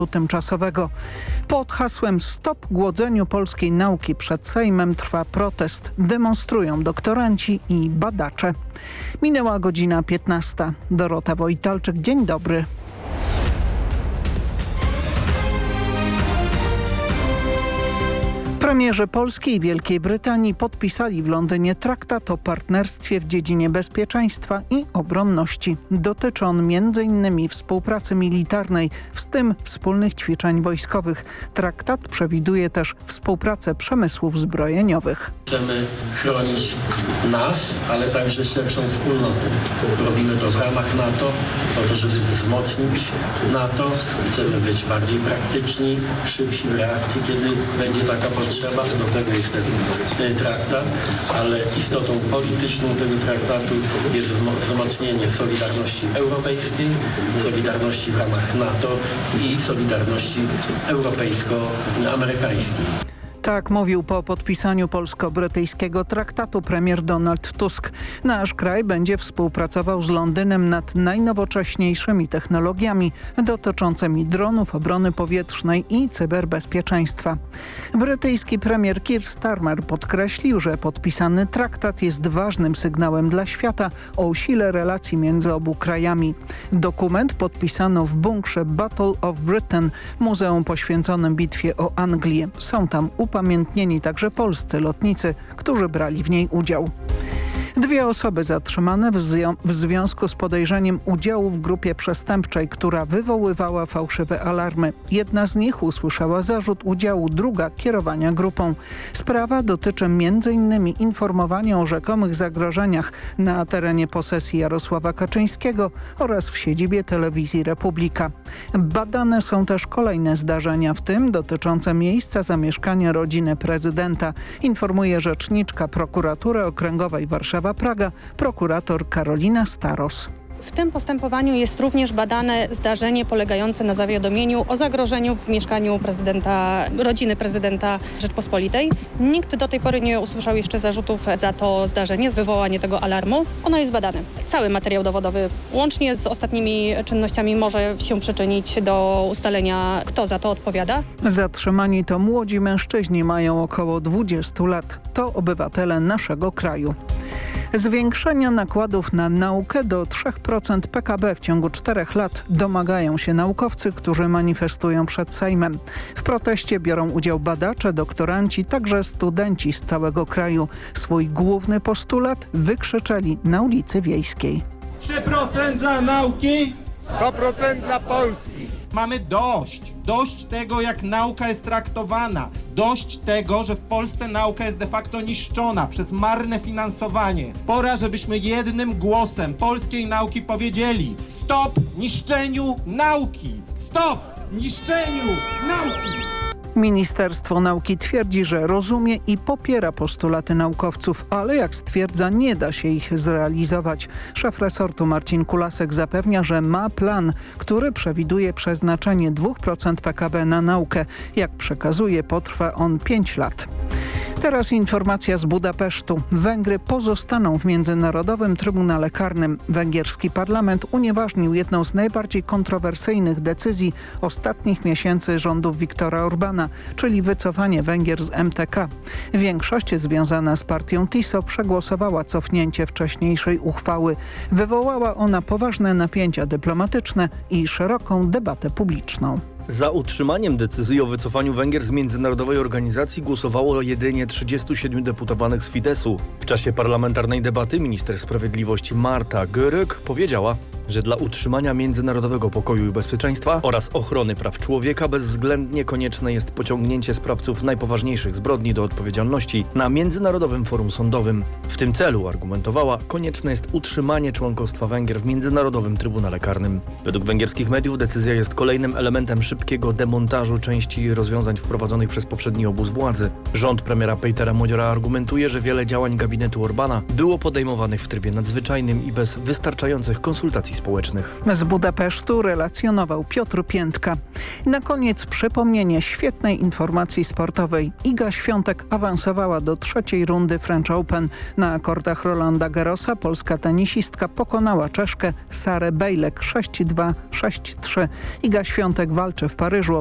tymczasowego. Pod hasłem Stop głodzeniu polskiej nauki przed Sejmem trwa protest. Demonstrują doktoranci i badacze. Minęła godzina 15. Dorota Wojtalczyk, dzień dobry. Premierzy Polski i Wielkiej Brytanii podpisali w Londynie traktat o partnerstwie w dziedzinie bezpieczeństwa i obronności. Dotyczy on m.in. współpracy militarnej, w tym wspólnych ćwiczeń wojskowych. Traktat przewiduje też współpracę przemysłów zbrojeniowych. Chcemy chronić nas, ale także szerszą wspólnotę. Robimy to w ramach NATO, po to, żeby wzmocnić NATO. Chcemy być bardziej praktyczni, szybsi w reakcji, kiedy będzie taka potrzeba. Do tego jest ten traktat, ale istotą polityczną tego traktatu jest wzmocnienie solidarności europejskiej, solidarności w ramach NATO i solidarności europejsko-amerykańskiej. Tak mówił po podpisaniu polsko-brytyjskiego traktatu premier Donald Tusk. Nasz kraj będzie współpracował z Londynem nad najnowocześniejszymi technologiami dotyczącymi dronów, obrony powietrznej i cyberbezpieczeństwa. Brytyjski premier Keir Starmer podkreślił, że podpisany traktat jest ważnym sygnałem dla świata o sile relacji między obu krajami. Dokument podpisano w bunkrze Battle of Britain, muzeum poświęconym bitwie o Anglię. Są tam upamiętnieni także polscy lotnicy, którzy brali w niej udział. 2 osoby zatrzymane w związku z podejrzeniem udziału w grupie przestępczej, która wywoływała fałszywe alarmy. Jedna z nich usłyszała zarzut udziału, druga kierowania grupą. Sprawa dotyczy m.in. informowania o rzekomych zagrożeniach na terenie posesji Jarosława Kaczyńskiego oraz w siedzibie telewizji Republika. Badane są też kolejne zdarzenia, w tym dotyczące miejsca zamieszkania rodziny prezydenta, informuje rzeczniczka Prokuratury Okręgowej Warszawa-Praga, prokurator Karolina Staros. W tym postępowaniu jest również badane zdarzenie polegające na zawiadomieniu o zagrożeniu w mieszkaniu rodziny prezydenta Rzeczpospolitej. Nikt do tej pory nie usłyszał jeszcze zarzutów za to zdarzenie, wywołanie tego alarmu. Ono jest badane. Cały materiał dowodowy łącznie z ostatnimi czynnościami może się przyczynić do ustalenia, kto za to odpowiada. Zatrzymani to młodzi mężczyźni, mają około 20 lat. To obywatele naszego kraju. Zwiększenia nakładów na naukę do 3% PKB w ciągu 4 lat domagają się naukowcy, którzy manifestują przed Sejmem. W proteście biorą udział badacze, doktoranci, także studenci z całego kraju. Swój główny postulat wykrzyczeli na ulicy Wiejskiej. 3% dla nauki, 100% dla Polski. Mamy dość tego, jak nauka jest traktowana. Dość tego, że w Polsce nauka jest de facto niszczona przez marne finansowanie. Pora, żebyśmy jednym głosem polskiej nauki powiedzieli: stop niszczeniu nauki! Stop niszczeniu nauki! Ministerstwo Nauki twierdzi, że rozumie i popiera postulaty naukowców, ale jak stwierdza, nie da się ich zrealizować. Szef resortu Marcin Kulasek zapewnia, że ma plan, który przewiduje przeznaczenie 2% PKB na naukę. Jak przekazuje, potrwa on 5 lat. Teraz informacja z Budapesztu. Węgry pozostaną w Międzynarodowym Trybunale Karnym. Węgierski parlament unieważnił jedną z najbardziej kontrowersyjnych decyzji ostatnich miesięcy rządów Viktora Orbana, czyli wycofanie Węgier z MTK. Większość związana z partią TISO przegłosowała cofnięcie wcześniejszej uchwały. Wywołała ona poważne napięcia dyplomatyczne i szeroką debatę publiczną. Za utrzymaniem decyzji o wycofaniu Węgier z międzynarodowej organizacji głosowało jedynie 37 deputowanych z Fideszu. W czasie parlamentarnej debaty minister sprawiedliwości Marta Görög powiedziała, że dla utrzymania międzynarodowego pokoju i bezpieczeństwa oraz ochrony praw człowieka bezwzględnie konieczne jest pociągnięcie sprawców najpoważniejszych zbrodni do odpowiedzialności na Międzynarodowym Forum Sądowym. W tym celu, argumentowała, konieczne jest utrzymanie członkostwa Węgier w Międzynarodowym Trybunale Karnym. Według węgierskich mediów decyzja jest kolejnym elementem szybkiego demontażu części rozwiązań wprowadzonych przez poprzedni obóz władzy. Rząd premiera Petera Modziora argumentuje, że wiele działań gabinetu Orbana było podejmowanych w trybie nadzwyczajnym i bez wystarczających konsultacji z społecznych. Z Budapesztu relacjonował Piotr Piętka. Na koniec przypomnienie świetnej informacji sportowej. Iga Świątek awansowała do trzeciej rundy French Open. Na kortach Rolanda Garrosa polska tenisistka pokonała Czeszkę Sarę Bejlek 6-2, 6-3. Iga Świątek walczy w Paryżu